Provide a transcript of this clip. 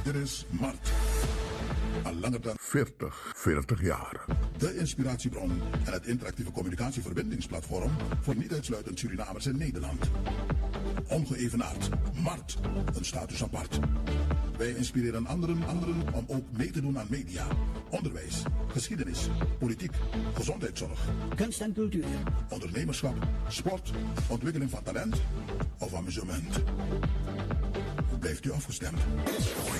Dit is Mart. Al langer dan 40 jaar. de inspiratiebron en het interactieve communicatieverbindingsplatform voor niet uitsluitend Surinamers in Nederland. Ongeëvenaard. Mart. Een status apart. Wij inspireren anderen om ook mee te doen aan media, onderwijs, geschiedenis, politiek, gezondheidszorg, kunst en cultuur, ondernemerschap, sport, ontwikkeling van talent of amusement. Blijft u afgestemd?